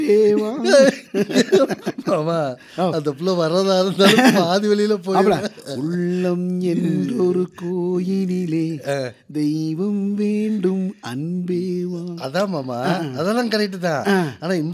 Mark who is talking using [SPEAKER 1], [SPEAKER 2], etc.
[SPEAKER 1] தேவா.
[SPEAKER 2] மாமா அந்த புள்ள வர்றதா இருந்தாலும் பாதி வழியில போய்
[SPEAKER 1] உள்ளம் என்றொரு கோயிலிலே தெய்வம் வேண்டும் அன்பேவா.
[SPEAKER 2] அதான் மாமா, அதெல்லாம் கரெக்ட் தான். ஆனா